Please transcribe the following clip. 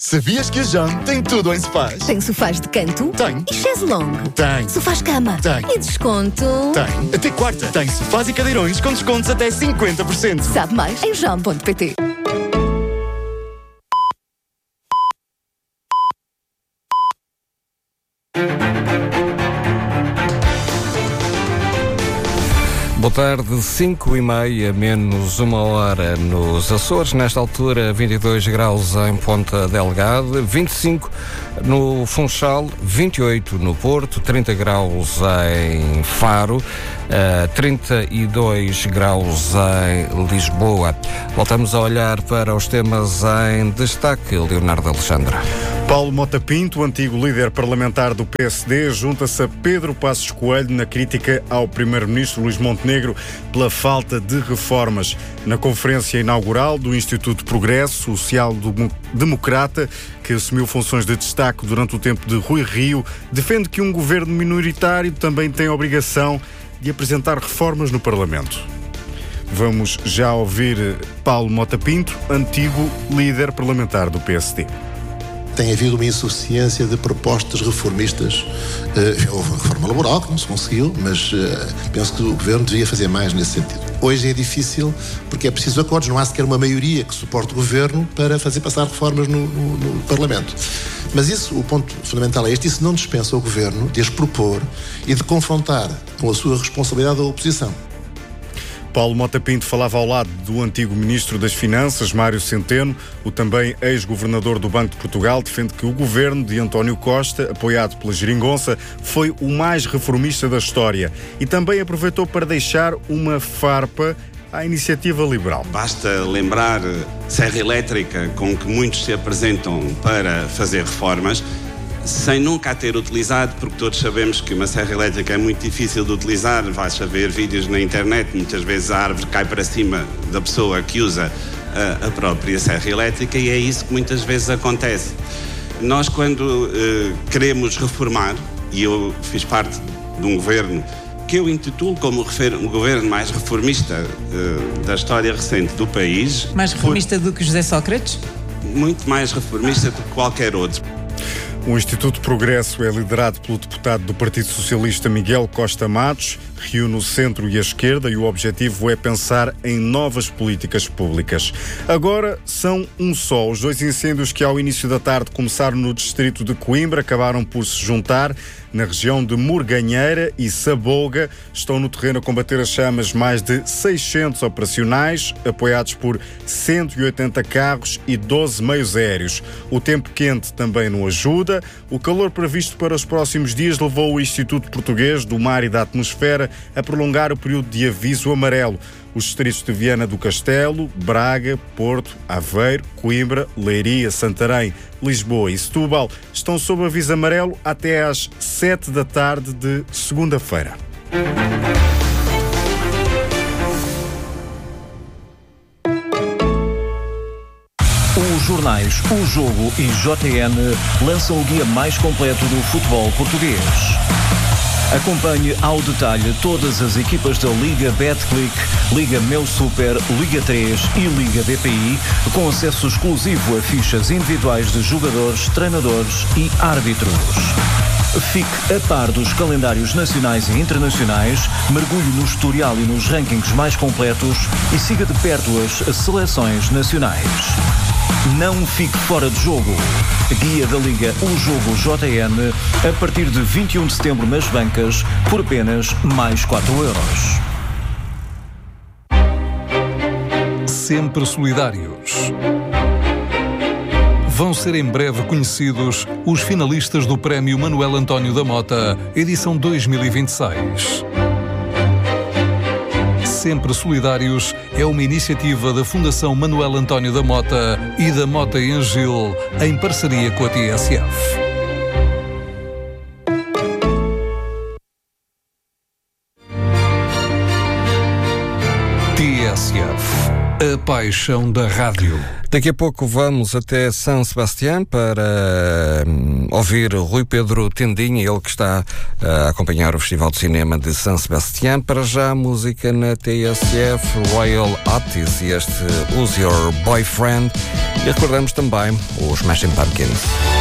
Sabias que a JAM tem tudo em sofás? Tem sofás de canto? Tem. E chaise longue? Tem. Sofás-cama? Tem. E desconto? Tem. Até quarta. Tem sofás e cadeirões com descontos até 50%. Sabe mais em jam.pt. Boa tarde, 5h30, menos 1 hora nos Açores. Nesta altura, 22 graus em Ponta Delgada, 25 no Funchal, 28 no Porto, 30 graus em Faro, 32 graus em Lisboa. Voltamos a olhar para os temas em destaque. Leonardo Alexandre. Paulo Mota Pinto, antigo líder parlamentar do PSD, junta-se a Pedro Passos Coelho na crítica ao primeiro-ministro Luís Montenegro pela falta de reformas. Na conferência inaugural do Instituto Progresso Social Democrata, que assumiu funções de destaque durante o tempo de Rui Rio, defende que um governo minoritário também tem a obrigação de apresentar reformas no Parlamento. Vamos já ouvir Paulo Mota Pinto, antigo líder parlamentar do PSD. Tem havido uma insuficiência de propostas reformistas. Houve uma reforma laboral que não se conseguiu, mas penso que o Governo devia fazer mais nesse sentido. Hoje é difícil porque é preciso acordos, não há sequer uma maioria que suporte o Governo para fazer passar reformas no Parlamento. Mas isso, o ponto fundamental é este, isso não dispensa o Governo de as propor e de confrontar com a sua responsabilidade a oposição. Paulo Mota Pinto falava ao lado do antigo Ministro das Finanças, Mário Centeno. O também ex-governador do Banco de Portugal defende que o governo de António Costa, apoiado pela Geringonça, foi o mais reformista da história e também aproveitou para deixar uma farpa à iniciativa liberal. Basta lembrar Serra Elétrica, com que muitos se apresentam para fazer reformas, sem nunca a ter utilizado, porque todos sabemos que uma serra elétrica é muito difícil de utilizar. Vais-a ver vídeos na internet, muitas vezes a árvore cai para cima da pessoa que usa a própria serra elétrica, e é isso que muitas vezes acontece. Nós, quando queremos reformar, e eu fiz parte de um governo que eu intitulo como o governo mais reformista da história recente do país. Mais reformista do que José Sócrates? Muito mais reformista do que qualquer outro. O Instituto Progresso é liderado pelo deputado do Partido Socialista Miguel Costa Matos, reúne o centro e a esquerda e o objetivo é pensar em novas políticas públicas. Agora são um só. Os dois incêndios que ao início da tarde começaram no distrito de Coimbra acabaram por se juntar na região de Morganheira e Sabolga. Estão no terreno a combater as chamas mais de 600 operacionais, apoiados por 180 carros e 12 meios aéreos. O tempo quente também não ajuda. O calor previsto para os próximos dias levou o Instituto Português do Mar e da Atmosfera a prolongar o período de aviso amarelo. Os distritos de Viana do Castelo, Braga, Porto, Aveiro, Coimbra, Leiria, Santarém, Lisboa e Setúbal estão sob aviso amarelo até às 7 da tarde de segunda-feira. Os jornais O Jogo e JN lançam o guia mais completo do futebol português. Acompanhe ao detalhe todas as equipas da Liga Betclic, Liga Meu Super, Liga 3 e Liga BPI, com acesso exclusivo a fichas individuais de jogadores, treinadores e árbitros. Fique a par dos calendários nacionais e internacionais, mergulhe no historial e nos rankings mais completos e siga de perto as seleções nacionais. Não fique fora de jogo. Guia da Liga O Jogo JN a partir de 21 de setembro nas bancas por apenas mais 4€. Sempre solidários. Vão ser em breve conhecidos os finalistas do Prémio Manuel António da Mota, edição 2026. Sempre Solidários é uma iniciativa da Fundação Manuel António da Mota e da Mota e Angil, em parceria com a TSF. TSF. A paixão da rádio. Daqui a pouco vamos até São Sebastião para ouvir Rui Pedro Tendinha, ele que está a acompanhar o Festival de Cinema de São Sebastião. Para já, música na TSF, Royal Otis e este Who's Your Boyfriend. E recordamos também os Smashing Pumpkins.